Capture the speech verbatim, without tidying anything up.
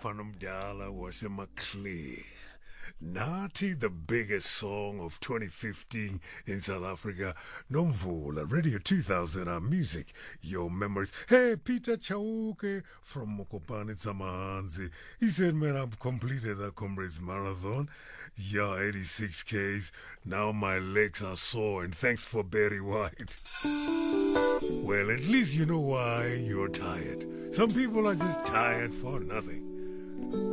umfana omdala waseMaclear. Nathi, the biggest song of twenty fifteen in South Africa. Nomvula, Radio two thousand, our music, your memories. Hey, Peter Chauke from Mokopane Tsamanzi. He said, man, I've completed the Comrades Marathon. Yeah, eighty-six Ks. Now my legs are sore, and thanks for Barry White. Well, at least you know why you're tired. Some people are just tired for nothing.